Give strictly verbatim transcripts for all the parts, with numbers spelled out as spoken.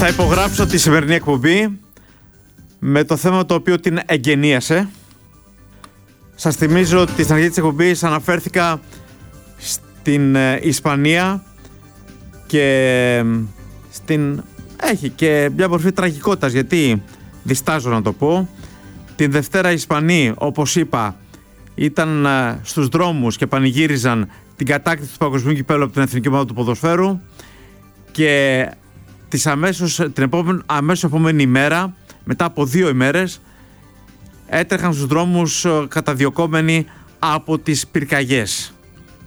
Θα υπογράψω τη σημερινή εκπομπή με το θέμα το οποίο την εγγενίασε. Σας θυμίζω ότι στην αρχή της εκπομπής αναφέρθηκα στην Ισπανία και στην... έχει και μια μορφή τραγικότητας, γιατί διστάζω να το πω. Την Δευτέρα οι Ισπανοί, όπως είπα, ήταν στους δρόμους και πανηγύριζαν την κατάκτηση του παγκοσμίου κυπέλλου από την Εθνική Ομάδα του Ποδοσφαίρου, και τις αμέσως, την επόμενη, αμέσως επόμενη ημέρα, μετά από δύο ημέρες, έτρεχαν στους δρόμους καταδιωκόμενοι από τις πυρκαγιές.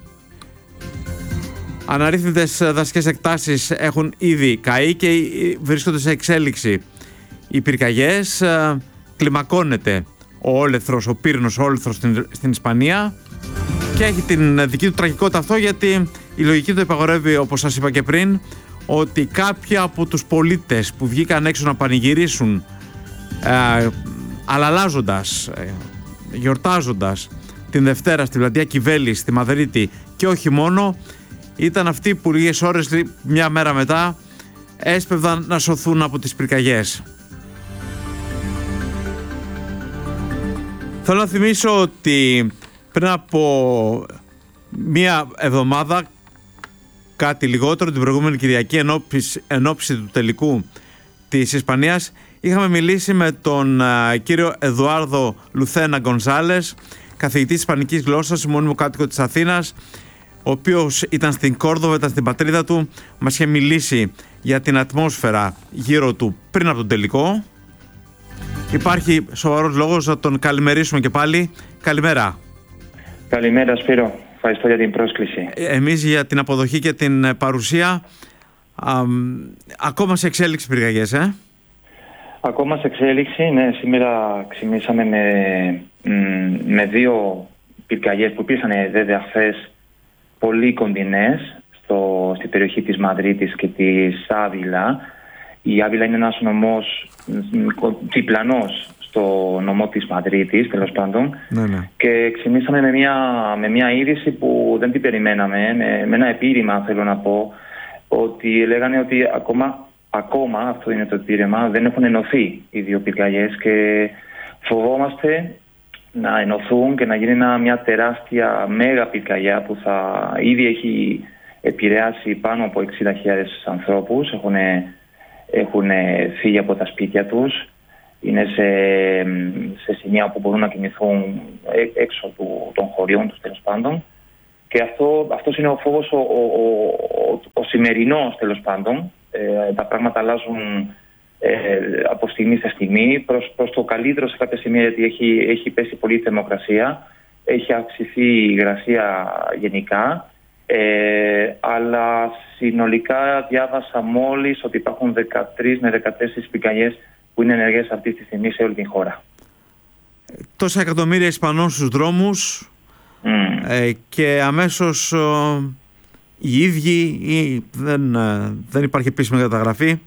Αναρρύθμιτες δασικές εκτάσεις έχουν ήδη καεί και βρίσκονται σε εξέλιξη οι πυρκαγιές. Κλιμακώνεται ο όλεθρος, ο πύρινος όλεθρος στην, στην Ισπανία, και έχει την δική του τραγικότητα αυτό, γιατί η λογική του υπαγορεύει, όπως σας είπα και πριν, ότι κάποιοι από τους πολίτες που βγήκαν έξω να πανηγυρίσουν, ε, αλλάζοντας, ε, γιορτάζοντας την Δευτέρα στη πλατεία Κιβέλη στη Μαδρίτη, και όχι μόνο, ήταν αυτοί που λίγες ώρες, μια μέρα μετά, έσπευδαν να σωθούν από τις πυρκαγιές. Θέλω να θυμίσω ότι πριν από μία εβδομάδα, κάτι λιγότερο, την προηγούμενη Κυριακή, εν ώψη του τελικού της Ισπανίας, είχαμε μιλήσει με τον uh, κύριο Εδουάρδο Λουθένα Γκονζάλες, καθηγητή της ισπανικής γλώσσας, μόνιμο κάτοικο της Αθήνας, ο οποίος ήταν στην Κόρδοβα, ήταν στην πατρίδα του. Μας είχε μιλήσει για την ατμόσφαιρα γύρω του πριν από τον τελικό. Υπάρχει σοβαρός λόγος να τον καλημερίσουμε και πάλι. Καλημέρα. Καλημέρα, Σπύρο. Ευχαριστώ για την πρόσκληση. Εμείς για την αποδοχή και την παρουσία. Α, ακόμα σε εξέλιξη πυρκαγιές, ε? Ακόμα σε εξέλιξη, ναι. Σήμερα ξημίσαμε με, με δύο πυρκαγιές που υπήρχαν βέβαια χθες, πολύ κοντινές, στο, στην περιοχή της Μαδρίτης και της Άβυλα. Η Άβυλα είναι ένας νομός διπλανός στο νομό της Μαδρίτης, τέλος πάντων. Ναι, ναι. Και ξημίσαμε με μια, με μια είδηση που δεν την περιμέναμε, με, με ένα επίρρημα, θέλω να πω, ότι λέγανε ότι ακόμα, ακόμα, αυτό είναι το επίρρημα, δεν έχουν ενωθεί οι δύο πυρκαγιές, και φοβόμαστε να ενωθούν και να γίνει ένα, μια τεράστια μέγα πυρκαγιά που θα ήδη έχει επηρεάσει πάνω από εξήντα χιλιάδες ανθρώπους. Έχουν, έχουν φύγει από τα σπίτια τους, είναι σε, σε σημεία που μπορούν να κινηθούν έξω του, των χωριών τους, τέλος πάντων. Και αυτό, αυτός είναι ο φόβος ο, ο, ο, ο σημερινός, τέλος πάντων. Ε, τα πράγματα αλλάζουν ε, από στιγμή σε στιγμή προς, προς το καλύτερο σε κάποια σημεία, γιατί έχει, έχει πέσει πολύ η θερμοκρασία, έχει αυξηθεί η υγρασία γενικά, ε, αλλά συνολικά διάβασα μόλις ότι υπάρχουν δεκατρείς με δεκατέσσερις πυρκαγιές που είναι ενεργές αυτή τη στιγμή σε όλη την χώρα. Τόσα εκατομμύρια Ισπανών στους δρόμους, mm. ε, και αμέσως ε, οι ίδιοι, ή, δεν, ε, δεν υπάρχει επίσημη καταγραφή,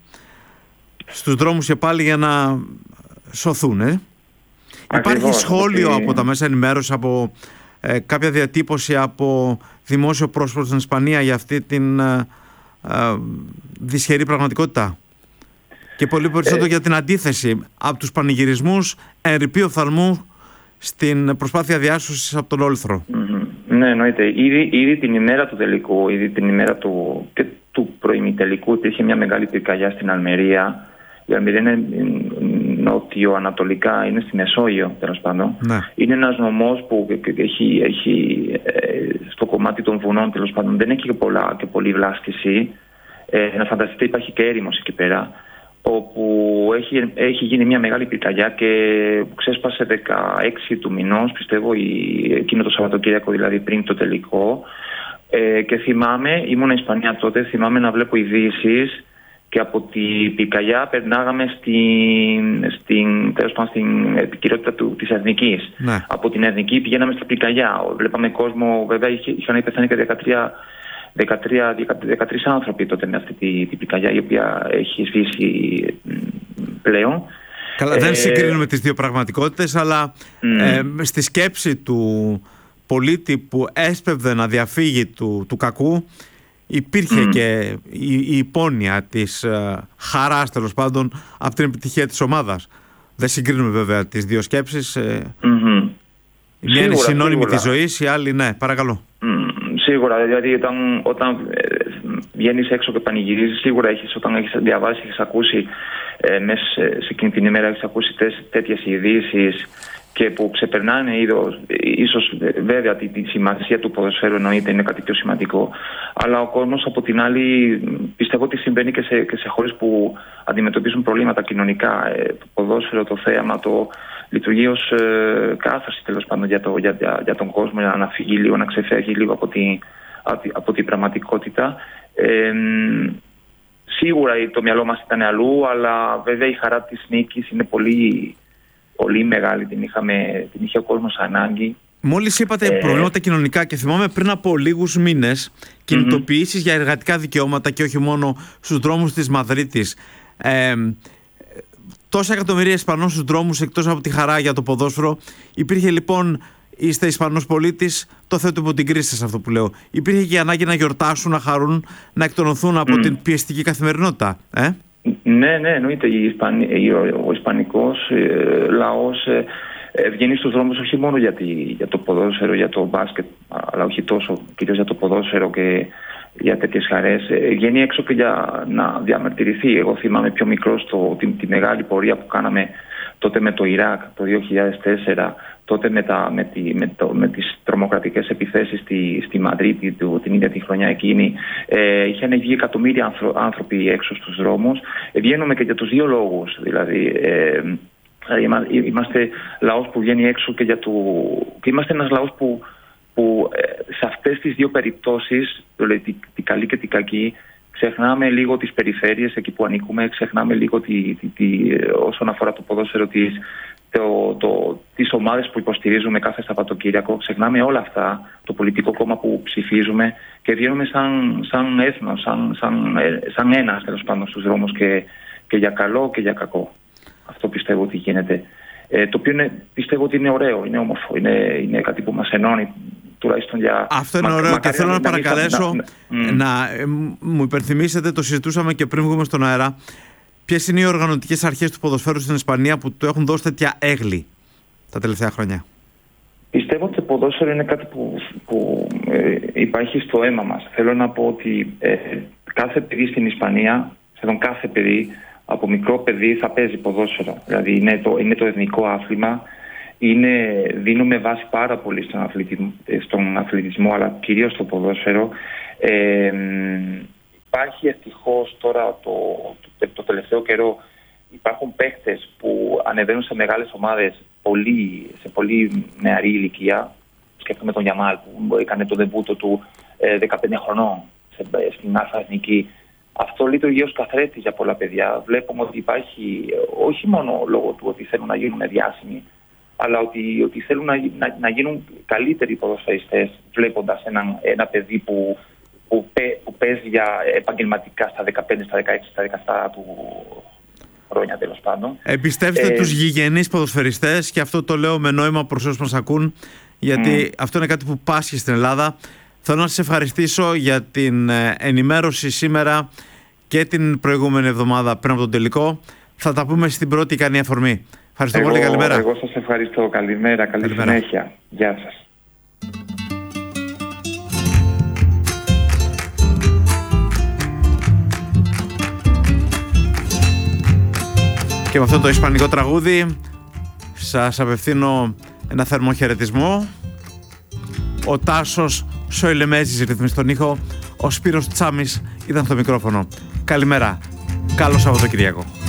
στους δρόμους και πάλι για να σωθούν. Ε. Υπάρχει σχόλιο ότι... από τα μέσα ενημέρωση, από ε, κάποια διατύπωση από δημόσιο πρόσωπο στην Ισπανία για αυτή την ε, ε, δυσχερή πραγματικότητα? Και πολύ περισσότερο ε... για την αντίθεση από τους πανηγυρισμούς εν ρηπείο οφθαλμού στην προσπάθεια διάσωσης από τον όλθρο. Mm-hmm. Ναι, εννοείται. Ήδη, ήδη την ημέρα του τελικού, ήδη την ημέρα του, και του προημιτελικού, υπήρχε μια μεγάλη πυρκαγιά στην Αλμερία. Η Αλμερία είναι νότιο-ανατολικά, είναι στη Μεσόγειο, τέλος πάντων. Ναι. Είναι ένας νομός που έχει, έχει στο κομμάτι των βουνών, τέλος πάντων, δεν έχει και, πολλά, και πολλή βλάστηση. Ε, να φανταστείτε, υπάρχει και έρημος εκεί πέρα, όπου έχει, έχει γίνει μια μεγάλη πυρκαγιά και ξέσπασε δεκαέξι του μηνός, πιστεύω, η, εκείνο το Σαββατοκύριακο, δηλαδή πριν το τελικό. Ε, και θυμάμαι, ήμουν Ισπανία τότε, θυμάμαι να βλέπω ειδήσεις και από την πυρκαγιά περνάγαμε στην, στην, τέλος πάντων, στην επικαιρότητα του, της Εθνικής. Ναι. Από την Εθνική πηγαίναμε στην πυρκαγιά. Βλέπαμε κόσμο, βέβαια είχαν πεθάνει και δεκατρία, δεκατρία, δεκατρείς άνθρωποι τότε με αυτή την τη πυρκαγιά, η οποία έχει σβήσει πλέον. Καλά, δεν ε, συγκρίνουμε τις δύο πραγματικότητες, αλλά mm. ε, στη σκέψη του πολίτη που έσπευδε να διαφύγει του, του κακού, υπήρχε Mm. και η, η υπόνοια της ε, χαράς, τέλος πάντων, από την επιτυχία της ομάδας. Δεν συγκρίνουμε βέβαια τις δύο σκέψεις. Ε, Mm-hmm. η μία είναι συνώνυμη της ζωής, η άλλη ναι. Παρακαλώ. Mm, σίγουρα, δηλαδή όταν, όταν ε, βγαίνεις έξω και πανηγυρίζεις, σίγουρα έχεις, όταν έχεις διαβάσει, έχεις ακούσει ε, μέσα σε, σε εκείνη την ημέρα, έχεις ακούσει τές, τέτοιες ειδήσεις και που ξεπερνάνε είδος, ίσως βέβαια τη, τη σημασία του ποδοσφαίρου, εννοείται είναι κάτι πιο σημαντικό, αλλά ο κόσμος από την άλλη πιστεύω ότι συμβαίνει και σε, και σε χώρες που αντιμετωπίζουν προβλήματα κοινωνικά. Ε, το ποδόσφαιρο, το θέαμα, το λειτουργεί ως ε, κάθαρση τέλος πάντων για, το, για, για, για τον κόσμο, για να φύγει λίγο, να ξεφεύγει λίγο από, τη, από, από την πραγματικότητα. Ε, σίγουρα το μυαλό μας ήταν αλλού, αλλά βέβαια η χαρά της νίκης είναι πολύ, πολύ μεγάλη. Την, είχαμε, την είχε ο κόσμος ανάγκη. Μόλις είπατε ε... προβλήματα κοινωνικά, και θυμάμαι πριν από λίγους μήνες κινητοποιήσεις mm-hmm. για εργατικά δικαιώματα και όχι μόνο στους δρόμους της Μαδρίτης. Ε, τόσα εκατομμύρια Ισπανών στους δρόμους, εκτός από τη χαρά για το ποδόσφαιρο. Υπήρχε λοιπόν, είστε Ισπανός πολίτης, το θέτω υπό την κρίση σας αυτό που λέω. Υπήρχε και η ανάγκη να γιορτάσουν, να χαρούν, να εκτονωθούν από mm. την πιεστική καθημερινότητα. Ε? Ναι, ναι, εννοείται. Η Ισπανι... Ο ισπανικός ε, λαός ε, ε, βγαίνει στους δρόμους όχι μόνο για, τη... για το ποδόσφαιρο, για το μπάσκετ, αλλά όχι τόσο, κυρίως για το ποδόσφαιρο και για τέτοιες χαρές. Βγαίνει έξω και για να διαμαρτυρηθεί. Εγώ θυμάμαι πιο μικρός το, τη, τη μεγάλη πορεία που κάναμε τότε με το Ιράκ το δύο χιλιάδες τέσσερα, τότε με, τα, με, τη, με, το, με τις τρομοκρατικές επιθέσεις στη, στη Μαδρίτη του, την ίδια τη χρονιά εκείνη. Ε, είχαν βγει εκατομμύρια άνθρω, άνθρωποι έξω στους δρόμους. Ε, βγαίνουμε και για τους δύο λόγους. Δηλαδή, ε, είμαστε λαός που βγαίνει έξω και για το... Και είμαστε ένας λαός που που σε αυτές τις δύο περιπτώσεις, δηλαδή την καλή και την κακή, ξεχνάμε λίγο τις περιφέρειες εκεί που ανήκουμε, ξεχνάμε λίγο τη, τη, τη, όσον αφορά το ποδόσφαιρο τις, το, το, τις ομάδες που υποστηρίζουμε κάθε Σαββατοκύριακο, ξεχνάμε όλα αυτά, το πολιτικό κόμμα που ψηφίζουμε και βγαίνουμε σαν, σαν έθνος, σαν, σαν, σαν ένας τέλος πάντων στους δρόμους και, και για καλό και για κακό. Αυτό πιστεύω ότι γίνεται. Ε, το οποίο είναι, πιστεύω ότι είναι ωραίο, είναι όμορφο, είναι, είναι κάτι που μας ενώνει. Για... Αυτό είναι ωραίο και θέλω να παρακαλέσω να, να ε, μου υπενθυμίσετε, το συζητούσαμε και πριν βγούμε στον αέρα, ποιες είναι οι οργανωτικές αρχές του ποδοσφαίρου στην Ισπανία που του έχουν δώσει τέτοια έγκλη τα τελευταία χρόνια. Πιστεύω ότι το ποδόσφαιρο είναι κάτι που, που ε, υπάρχει στο αίμα μας. Θέλω να πω ότι ε, κάθε παιδί στην Ισπανία, σχεδόν κάθε παιδί, από μικρό παιδί θα παίζει ποδόσφαιρο. Δηλαδή είναι το, είναι το εθνικό άθλημα. Είναι, δίνουμε βάση πάρα πολύ στον αθλητισμό, στον αθλητισμό αλλά κυρίως στο ποδόσφαιρο. Ε, υπάρχει ευτυχώς τώρα το, το, το τελευταίο καιρό, υπάρχουν παίχτες που ανεβαίνουν σε μεγάλες ομάδες πολύ, σε πολύ νεαρή ηλικία. Σκέφτομαι τον Γιαμάλ που έκανε το δεβούτο του ε, δεκαπέντε χρονών σε, στην Α' Εθνική. Αυτό λειτουργεί ως καθρέφτης για πολλά παιδιά. Βλέπουμε ότι υπάρχει όχι μόνο λόγω του ότι θέλουν να γίνουν διάσημοι, αλλά ότι, ότι θέλουν να, να, να γίνουν καλύτεροι ποδοσφαιριστές βλέποντας ένα, ένα παιδί που, που, που παίζει για επαγγελματικά στα δεκαπέντε, στα δεκαέξι, στα δεκαεπτά του χρόνια τέλος πάντων. Εμπιστεύστε ε, τους γηγενείς ποδοσφαιριστές, και αυτό το λέω με νόημα προς όσους μας ακούν, γιατί mm. αυτό είναι κάτι που πάσχει στην Ελλάδα. Θέλω να σας ευχαριστήσω για την ενημέρωση σήμερα και την προηγούμενη εβδομάδα πριν από τον τελικό. Θα τα πούμε στην πρώτη ικανή αφορμή. Ευχαριστώ εγώ, πολύ, καλημέρα. Εγώ σας ευχαριστώ. Καλημέρα, καλή καλημέρα. Συνέχεια. Γεια σας. Και με αυτό το ισπανικό τραγούδι σας απευθύνω ένα θερμό χαιρετισμό. Ο Τάσος Σοηλεμέζης ρυθμίζει τον ήχο, ο Σπύρος Τσάμης ήταν στο μικρόφωνο. Καλημέρα, καλό Σαββατοκυριακό.